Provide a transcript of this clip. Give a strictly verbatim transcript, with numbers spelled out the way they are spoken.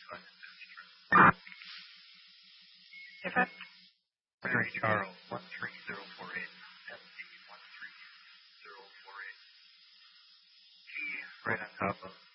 If I Three Charles, one three zero four eight. M D one three zero four eight. G right on top of